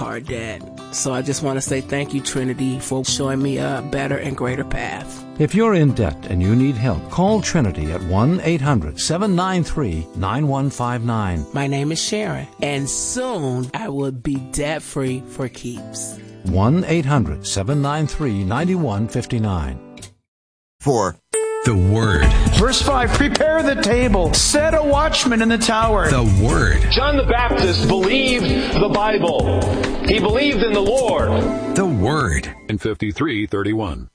hard debt. So I just want to say thank you, Trinity, for showing me a better and greater path. If you're in debt and you need help, call Trinity at 1-800-793-9159. My name is Sharon, and soon I will be debt-free for keeps. 1-800-793-9159. For the Word. Verse 5, prepare the table, set a watchman in the tower. The Word. John the Baptist believed the Bible. He believed in the Lord. The Word. In 53:31.